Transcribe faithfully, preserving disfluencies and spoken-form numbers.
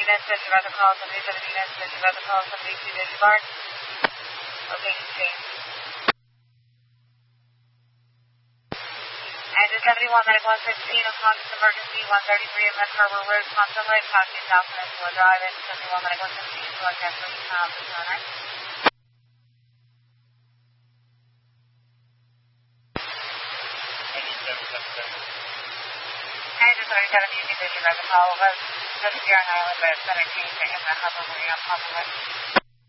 units, that you're about to call seventy-seven units, that you're about to call seventy-two Digibard. Location change. Engine seventy-one, medical one sixteen, unconscious emergency, one thirty-three of Metro Harbor Road, Thompson Lake, County, South Peninsula Drive, engine seventy-one, medical one sixteen, blood transfer, um, nine. Engine thirty-seven, you need to give us a call. Was just here on Island, but it's better changed in the Harbor Marina, Thompson Lake.